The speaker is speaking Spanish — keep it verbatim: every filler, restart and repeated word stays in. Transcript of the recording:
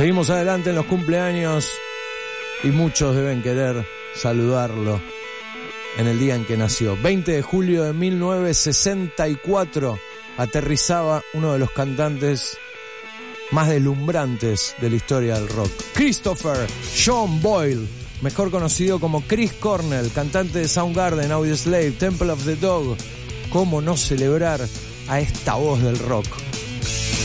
Seguimos adelante en los cumpleaños y muchos deben querer saludarlo en el día en que nació. veinte de julio de mil novecientos sesenta y cuatro aterrizaba uno de los cantantes más deslumbrantes de la historia del rock. Christopher Sean Boyle, mejor conocido como Chris Cornell, cantante de Soundgarden, Audioslave, Temple of the Dog. ¿Cómo no celebrar a esta voz del rock?